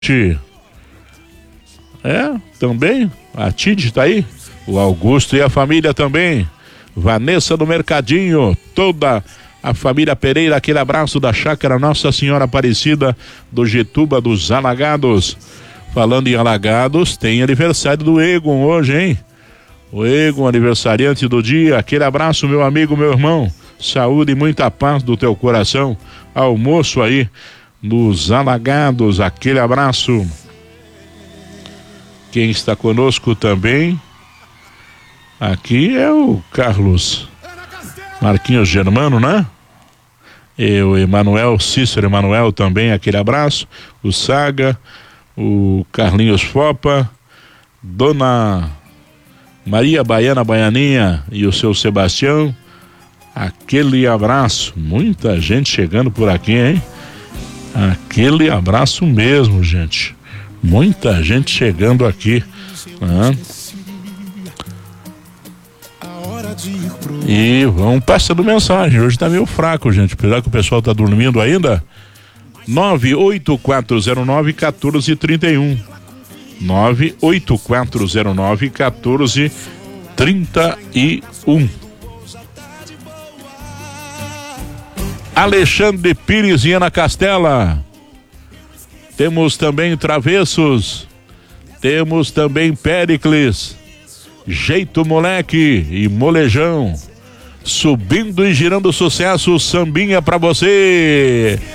Também, a Tide tá aí, o Augusto e a família também, Vanessa do Mercadinho, toda a família Pereira, aquele abraço da Chácara Nossa Senhora Aparecida do Getuba dos Alagados. Falando em Alagados, tem aniversário do Egon hoje, hein? O Egon, aniversariante do dia, aquele abraço, meu amigo, meu irmão, saúde e muita paz do teu coração, almoço aí nos Alagados, aquele abraço. Quem está conosco também aqui é o Carlos Marquinhos Germano, né? E o Emanuel, Cícero Emanuel também, aquele abraço. O Saga, o Carlinhos Fopa, Dona Maria Baiana Baianinha e o seu Sebastião, aquele abraço. Muita gente chegando por aqui, hein? Aquele abraço mesmo, gente. Muita gente chegando aqui, né? E vamos passando mensagem. Hoje tá meio fraco, gente. Apesar que o pessoal tá dormindo ainda. 98409-1431. 98409-1431. Alexandre Pires e Ana Castela. Temos também Travessos, temos também Péricles, Jeito Moleque e Molejão. Subindo e girando sucesso, sambinha pra você.